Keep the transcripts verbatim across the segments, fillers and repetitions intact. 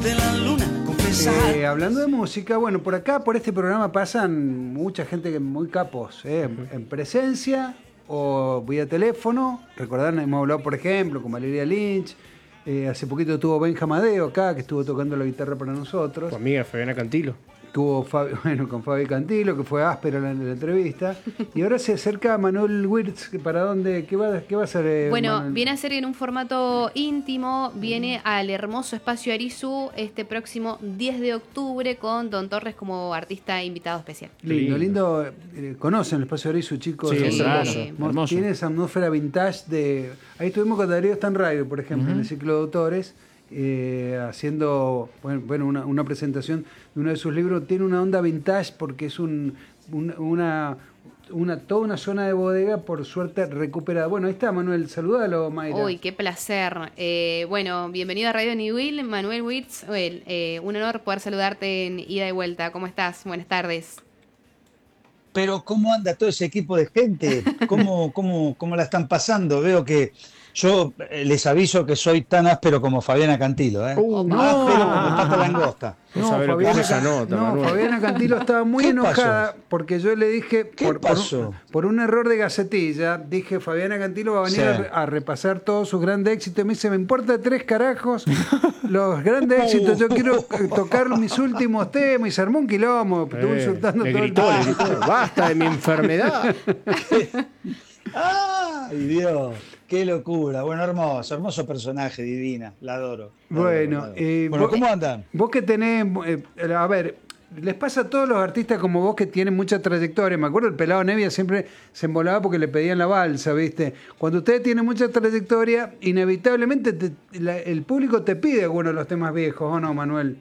de la luna confesar. Eh, hablando de música, bueno, por acá, por este programa pasan mucha gente que muy capos, eh, uh-huh. en presencia o vía teléfono. Recordar, hemos hablado, por ejemplo, con Valeria Lynch. Eh, hace poquito estuvo Benja Amadeo acá, que estuvo tocando la guitarra para nosotros. Tu amiga Fabiana Cantilo. Estuvo Fabi, bueno, con Fabi Cantilo, que fue áspero en la, en la entrevista. Y ahora se acerca Manuel Wirtz. ¿Para dónde? ¿Qué va, qué va a hacer? Eh, bueno, Manuel? Viene a ser en un formato íntimo. Viene al hermoso Espacio Arizú este próximo diez de octubre con Don Torres como artista invitado especial. Lindo, lindo. Eh, ¿Conocen el Espacio Arizú, chicos? Sí, sí, hermoso, sí. hermoso. Tiene esa atmósfera vintage de... Ahí estuvimos con Darío Stanraiver, por ejemplo, uh-huh. en el ciclo de autores. Eh, haciendo bueno una, una presentación de uno de sus libros. Tiene una onda vintage porque es un, un, una, una toda una zona de bodega, por suerte recuperada. Bueno, ahí está Manuel, salúdalo, Mayra. Uy, qué placer. Eh, bueno, bienvenido a Radio Newell, Manuel Wirtz. Eh, un honor poder saludarte en ida y vuelta. ¿Cómo estás? Buenas tardes. Pero ¿cómo anda todo ese equipo de gente? ¿Cómo, cómo, cómo la están pasando? Veo que yo les aviso que soy tan áspero como Fabiana Cantilo, ¿eh? Uh, no. Áspero como pata langosta. No, no Fabiana, esa nota, no Fabiana Cantilo estaba muy enojada pasó? porque yo le dije, ¿Qué por, pasó? Por, por un error de gacetilla, dije, Fabiana Cantilo va a venir sí. a, a repasar todos sus grandes éxitos. Y me dice, me importa tres carajos los grandes éxitos, yo quiero tocar mis últimos temas. Y se armó un quilombo, eh, estuve insultando le todo gritó, el le gritó, basta de mi enfermedad. ¡Ay, Dios! ¡Qué locura! Bueno, hermoso, hermoso personaje, divina, la adoro. La bueno, adoro, la adoro. Eh, bueno, vos, ¿cómo andan? Vos que tenés, eh, a ver, les pasa a todos los artistas como vos que tienen mucha trayectoria. Me acuerdo el Pelado Nevia siempre se embolaba porque le pedían la balsa, ¿viste? Cuando ustedes tienen mucha trayectoria, inevitablemente te, la, el público te pide algunos de los temas viejos, ¿o no, Manuel?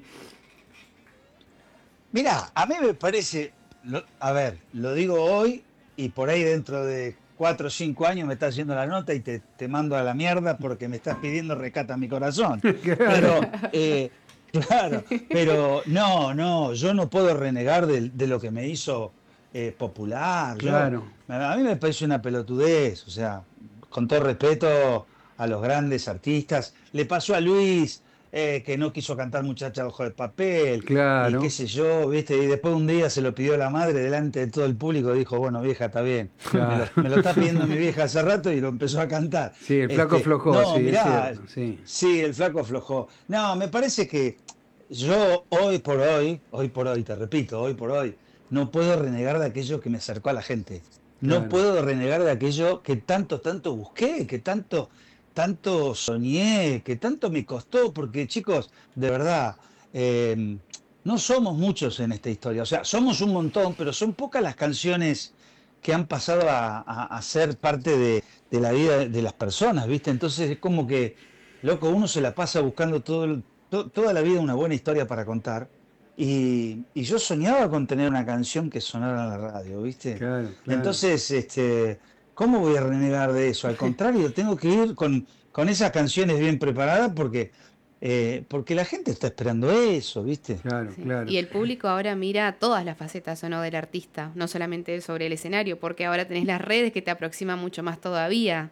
Mirá, a mí me parece, lo, a ver, lo digo hoy y por ahí dentro de cuatro o cinco años me estás haciendo la nota y te, te mando a la mierda porque me estás pidiendo rescata mi corazón. Pero, eh, claro, pero no, no, yo no puedo renegar de, de lo que me hizo eh, popular. Claro. Yo, a mí me parece una pelotudez, o sea, con todo respeto a los grandes artistas. Le pasó a Luis... Eh, que no quiso cantar Muchacha bajo el papel, claro. y qué sé yo, ¿viste? Y después un día se lo pidió la madre delante de todo el público, dijo, bueno, vieja, está bien. Claro. Me, lo, me lo está pidiendo mi vieja hace rato y lo empezó a cantar. Sí, el flaco este, aflojó, no, sí, mirá, es cierto, sí. Sí, el flaco aflojó. No, me parece que yo hoy por hoy, hoy por hoy, te repito, hoy por hoy, no puedo renegar de aquello que me acercó a la gente. No claro. puedo renegar de aquello que tanto, tanto busqué, que tanto... tanto soñé, que tanto me costó, porque chicos, de verdad, eh, no somos muchos en esta historia, o sea, somos un montón, pero son pocas las canciones que han pasado a, a, a ser parte de, de la vida de las personas, ¿viste? Entonces es como que, loco, uno se la pasa buscando todo el, to, toda la vida una buena historia para contar, y, y yo soñaba con tener una canción que sonara en la radio, ¿viste? Claro, claro. Entonces, este... ¿cómo voy a renegar de eso? Al contrario, tengo que ir con, con esas canciones bien preparadas porque, eh, porque la gente está esperando eso, ¿viste? Claro, sí. claro. Y el público ahora mira todas las facetas, ¿o no?, del artista, no solamente sobre el escenario, porque ahora tenés las redes que te aproximan mucho más todavía.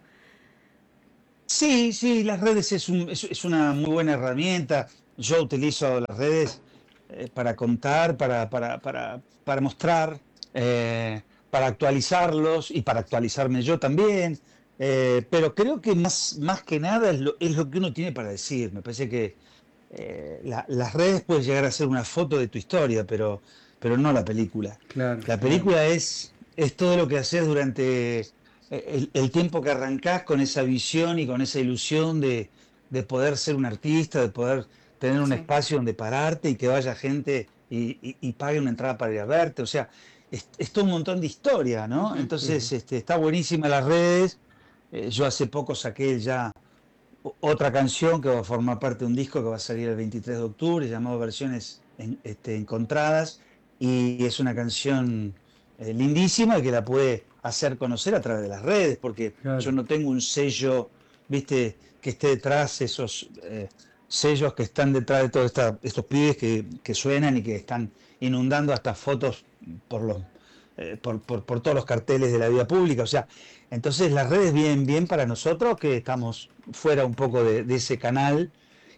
Sí, sí, las redes es, un, es, es una muy buena herramienta. Yo utilizo las redes eh, para contar, para, para, para, para mostrar... Eh, para actualizarlos y para actualizarme yo también, eh, pero creo que más, más que nada es lo, es lo que uno tiene para decir. Me parece que eh, la, las redes pueden llegar a ser una foto de tu historia, pero, pero no la película. Claro, la película claro. es, es todo lo que haces durante el, el tiempo que arrancás con esa visión y con esa ilusión de, de poder ser un artista, de poder tener un sí. espacio donde pararte y que vaya gente y, y, y pague una entrada para ir a verte, o sea... Es, es todo un montón de historia, ¿no? Entonces, este, está buenísima las redes. Eh, yo hace poco saqué ya otra canción que va a formar parte de un disco que va a salir el veintitrés de octubre, llamado Versiones en, este, Encontradas, y es una canción eh, lindísima que la puede hacer conocer a través de las redes, porque claro. yo no tengo un sello, viste, que esté detrás, esos eh, sellos que están detrás de todos esta, estos pibes que, que suenan y que están inundando hasta fotos por los eh, por, por, por todos los carteles de la vida pública, o sea, entonces las redes vienen bien para nosotros que estamos fuera un poco de, de ese canal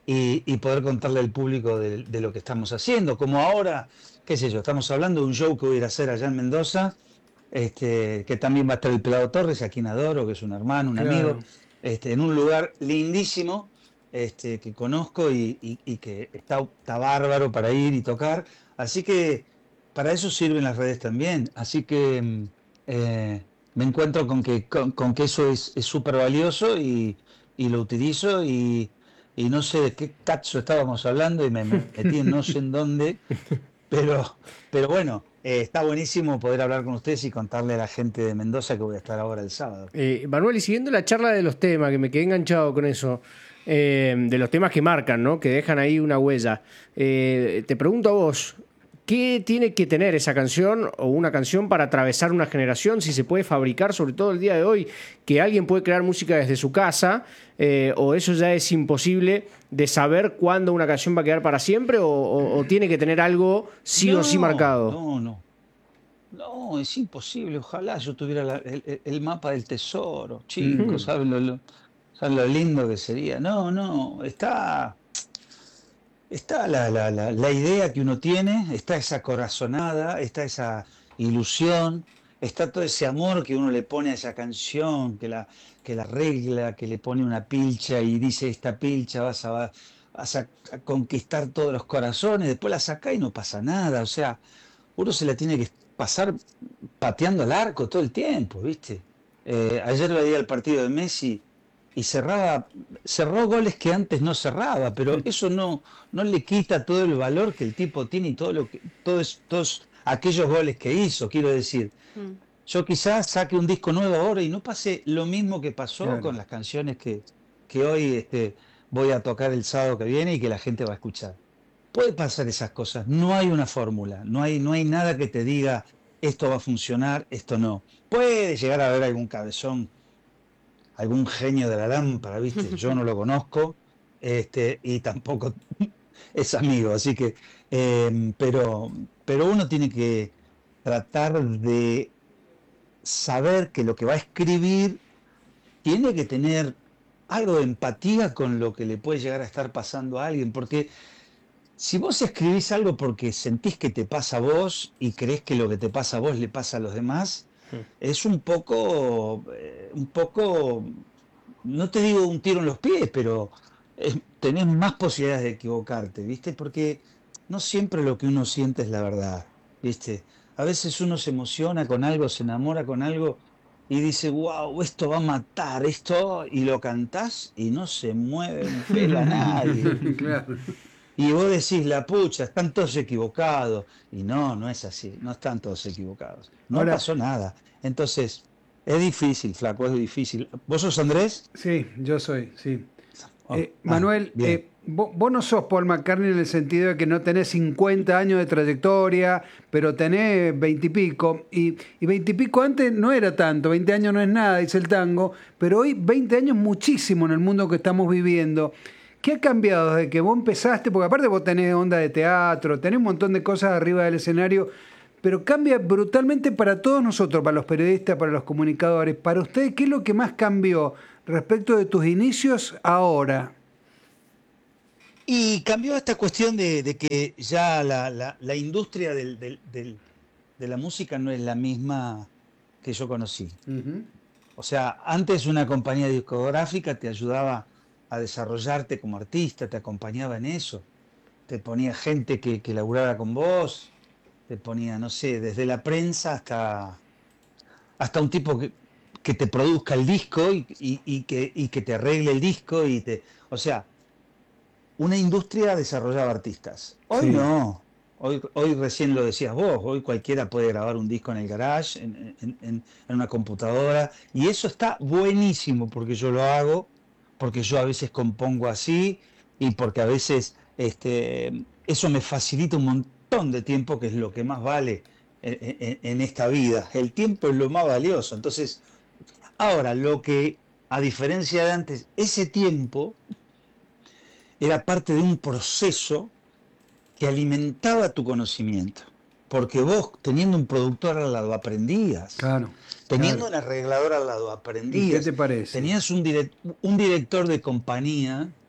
y, y poder contarle al público de, de lo que estamos haciendo. Como ahora, qué sé yo, estamos hablando de un show que voy a ir a hacer allá en Mendoza, este, que también va a estar el Pelado Torres, a quien adoro, que es un hermano, un Claro. amigo, este, en un lugar lindísimo, este, que conozco y, y- y que está, está bárbaro para ir y tocar. Así que para eso sirven las redes también. Así que mm, eh, me encuentro con que, con, con que eso es es súper valioso y, y lo utilizo y, y no sé de qué cacho estábamos hablando y me metí en no sé en dónde, pero, pero bueno, eh, está buenísimo poder hablar con ustedes y contarle a la gente de Mendoza que voy a estar ahora el sábado. Eh, Manuel, y siguiendo la charla de los temas, que me quedé enganchado con eso, eh, de los temas que marcan, ¿no? Que dejan ahí una huella. Eh, te pregunto a vos, ¿qué tiene que tener esa canción o una canción para atravesar una generación? Si se puede fabricar, sobre todo el día de hoy, que alguien puede crear música desde su casa, eh, o eso ya es imposible de saber cuándo una canción va a quedar para siempre, o, o- o tiene que tener algo sí o sí No, marcado. no, no. No, es imposible. Ojalá yo tuviera la- el, el- el mapa del tesoro, chicos, ¿saben lo, lo- saben lo lindo que sería? No, no, está, está la, la- la- la idea que uno tiene, está esa corazonada, está esa ilusión, está todo ese amor que uno le pone a esa canción, que la, que la arregla, que le pone una pilcha y dice, esta pilcha vas a, vas a a conquistar todos los corazones, después la saca y no pasa nada, o sea, uno se la tiene que pasar pateando al arco todo el tiempo, ¿viste? Eh, ayer veía el partido de Messi y cerraba, cerró goles que antes no cerraba, pero eso no, no le quita todo el valor que el tipo tiene y todo lo que, todos, todos aquellos goles que hizo, quiero decir. Mm. Yo quizás saque un disco nuevo ahora y no pase lo mismo que pasó Claro. con las canciones que, que hoy este, voy a tocar el sábado que viene y que la gente va a escuchar. Puede pasar esas cosas, no hay una fórmula, no hay, no hay nada que te diga esto va a funcionar, esto no. Puede llegar a haber algún cabezón, algún genio de la lámpara, ¿viste? Yo no lo conozco, este, y tampoco es amigo, así que, eh, pero, pero uno tiene que tratar de saber que lo que va a escribir tiene que tener algo de empatía con lo que le puede llegar a estar pasando a alguien, porque si vos escribís algo porque sentís que te pasa a vos y creés que lo que te pasa a vos le pasa a los demás, es un poco, eh, un poco, no te digo un tiro en los pies, pero es- tenés más posibilidades de equivocarte, ¿viste? Porque no siempre lo que uno siente es la verdad, ¿viste? A veces uno se emociona con algo, se enamora con algo y dice, wow, esto va a matar, esto, y lo cantás y no se mueve un pelo a nadie. Claro. Y vos decís, la pucha, están todos equivocados. Y no, no es así, no están todos equivocados. No Ahora, pasó nada. Entonces, es difícil, flaco, es difícil. ¿Vos sos Andrés? sí, yo soy, sí. Oh, Eh, ah, Manuel, bien. eh, vos, vos no sos Paul McCartney en el sentido de que no tenés cincuenta años de trayectoria, pero tenés veinte y pico. Y, y veinte y pico antes no era tanto, veinte años no es nada, dice el tango, pero hoy veinte años muchísimo en el mundo que estamos viviendo. ¿Qué ha cambiado desde que vos empezaste? Porque aparte vos tenés onda de teatro, tenés un montón de cosas arriba del escenario, pero cambia brutalmente para todos nosotros, para los periodistas, para los comunicadores. Para ustedes, ¿qué es lo que más cambió respecto de tus inicios ahora? Y cambió esta cuestión de, de que ya la, la- la industria del- del- del- de la música no es la misma que yo conocí. Ujú. O sea, antes una compañía discográfica te ayudaba a desarrollarte como artista, te acompañaba en eso, te ponía gente que, que laburara con vos, te ponía, no sé, desde la prensa hasta, hasta un tipo que, que te produzca el disco y, y- y que, y que te arregle el disco y te, o sea, una industria desarrollaba artistas. Hoy Sí. no. Hoy, hoy recién lo decías vos, hoy cualquiera puede grabar un disco en el garage, en, en- en- en una computadora, y eso está buenísimo porque yo lo hago, porque yo a veces compongo así y porque a veces este, eso me facilita un montón de tiempo, que es lo que más vale en, en- en esta vida. El tiempo es lo más valioso. Entonces, ahora, lo que, a diferencia de antes, ese tiempo era parte de un proceso que alimentaba tu conocimiento. Porque vos, teniendo un productor al lado, aprendías. Claro, Teniendo claro. un arreglador al lado, ¿Y qué aprendías. te parece? Tenías un, direc- un director de compañía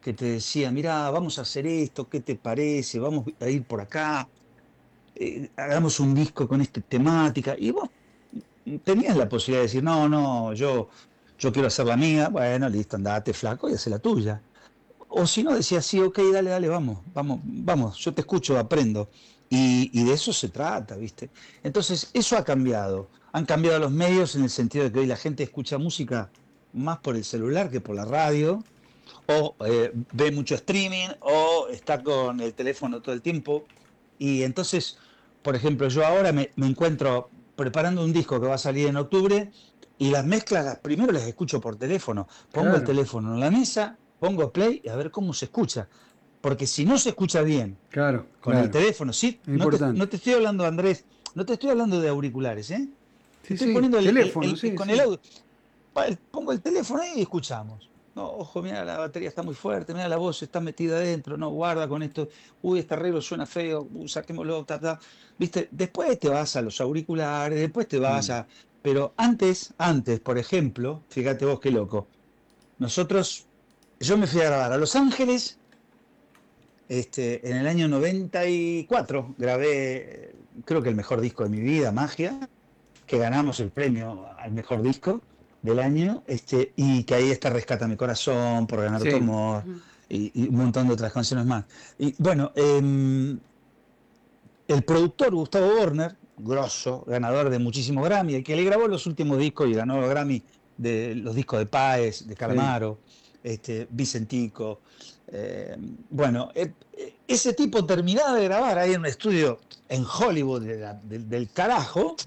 que te decía, mirá, vamos a hacer esto, ¿qué te parece? Vamos a ir por acá, eh, hagamos un disco con esta temática. Y vos tenías la posibilidad de decir, no, no, yo, yo quiero hacer la mía. Bueno, listo, andate flaco y haz la tuya. O si no, decías, sí, ok, dale, dale, vamos, vamos, vamos, yo te escucho, aprendo. Y, y de eso se trata, ¿viste? Entonces, eso ha cambiado. Han cambiado los medios en el sentido de que hoy la gente escucha música más por el celular que por la radio, o eh, ve mucho streaming, o está con el teléfono todo el tiempo. Y entonces, por ejemplo, yo ahora me, me encuentro preparando un disco que va a salir en octubre, y las mezclas, las, primero las escucho por teléfono. Pongo Claro. el teléfono en la mesa, pongo play y a ver cómo se escucha. Porque si no se escucha bien Claro, con claro. el teléfono, sí, Es no te, importante. no te estoy hablando, Andrés, no te estoy hablando de auriculares, ¿eh? Sí, Estoy sí, poniendo el, el- teléfono, el- sí, con sí. el audio. Pa- el- Pongo el teléfono ahí y escuchamos. No, ojo, mira, la batería está muy fuerte, mira, la voz está metida adentro, no, guarda con esto. Uy, este arreglo suena feo, uy, saquémoslo, ta, ta. ¿Viste? Después te vas a los auriculares, después te vas Mm. a... Pero antes, antes, por ejemplo, fíjate vos qué loco. Nosotros, yo me fui a grabar a Los Ángeles, este, en el año noventa y cuatro, grabé, eh, creo que el mejor disco de mi vida, Magia, que ganamos el premio al mejor disco del año, este, y que ahí está Rescata mi corazón, por ganar tu Sí. amor, Ujú. y, y un montón de otras canciones más. Y bueno, em, el productor Gustavo Borner, grosso, ganador de muchísimos Grammy, el que le grabó los últimos discos y ganó los Grammy de los discos de Páez, de Calamaro, este, Vicentico. eh, bueno, eh, eh, ese tipo terminaba de grabar ahí en un estudio en Hollywood de la- del, del carajo,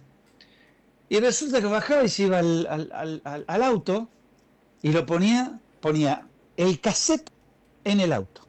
y resulta que bajaba y se iba al, al- al- al- al auto y lo ponía, ponía el cassette en el auto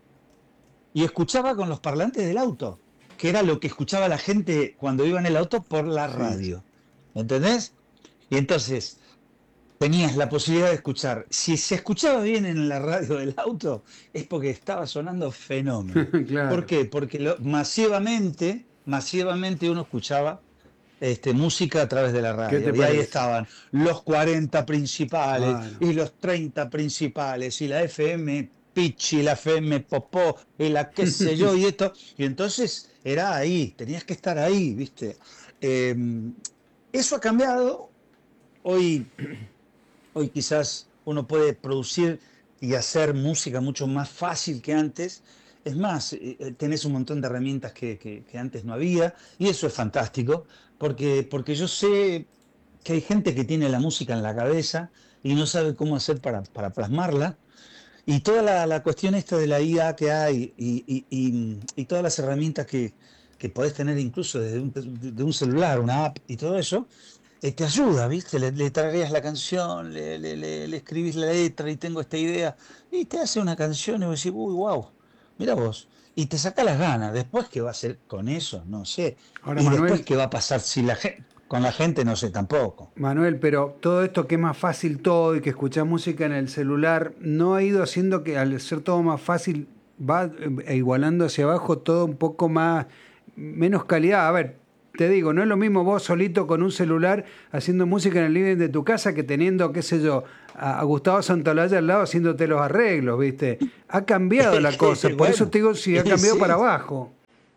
y escuchaba con los parlantes del auto, que era lo que escuchaba la gente cuando iba en el auto por la Sí. radio. ¿Entendés? Y entonces tenías la posibilidad de escuchar. Si se escuchaba bien en la radio del auto, es porque estaba sonando fenómeno. Claro. ¿Por qué? Porque lo- masivamente, masivamente uno escuchaba este, música a través de la ¿Qué te radio. Y ahí parece? estaban los cuarenta principales Claro. y los treinta principales y la F M Pichi, la F M Popó y la qué sé yo y esto. Y entonces era ahí, tenías que estar ahí, ¿viste? Eh, eso ha cambiado. Hoy, hoy quizás uno puede producir y hacer música mucho más fácil que antes. Es más, eh, eh, tenés un montón de herramientas que, que- que antes no había, y eso es fantástico, porque, porque yo sé que hay gente que tiene la música en la cabeza y no sabe cómo hacer para, para plasmarla. Y toda la, la cuestión esta de la I A que hay y, y- y- y todas las herramientas que, que podés tener incluso desde un, de un celular, una app y todo eso, eh, te ayuda, ¿viste? Le, le traerías la canción, le, le- le- le escribís la letra y tengo esta idea, y te hace una canción y vos decís, uy, wow, mira vos. Y te saca las ganas. Después, ¿qué va a hacer con eso? No sé. Ahora, Y después, Manuel, ¿qué va a pasar si la gen- con la gente? No sé tampoco. Manuel, pero todo esto que es más fácil todo y que escuchás música en el celular, ¿no ha ido haciendo que al ser todo más fácil va eh, igualando hacia abajo todo un poco más, menos calidad? A ver, te digo, no es lo mismo vos solito con un celular haciendo música en el living de tu casa que teniendo, qué sé yo, a, a Gustavo Santaolalla al lado haciéndote los arreglos, ¿viste? Ha cambiado la cosa, por Bueno, eso te digo si ha cambiado sí. para abajo.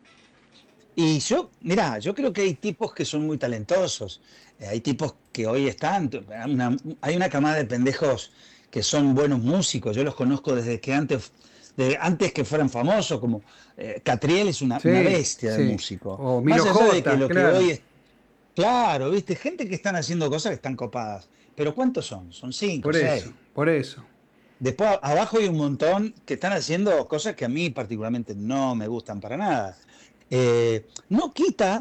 Y yo, mirá, yo creo que hay tipos que son muy talentosos. Eh, hay tipos que hoy están, una- hay una camada de pendejos que son buenos músicos. Yo los conozco desde que antes, de antes que fueran famosos, como eh, Catriel es una, Sí, una bestia sí. de músico. O Más Milo allá de J, que lo claro. que hoy es, claro, viste, gente que están haciendo cosas que están copadas. Pero ¿cuántos son? Son cinco, Por seis. eso, por eso. Después abajo hay un montón que están haciendo cosas que a mí particularmente no me gustan para nada. Eh, no quita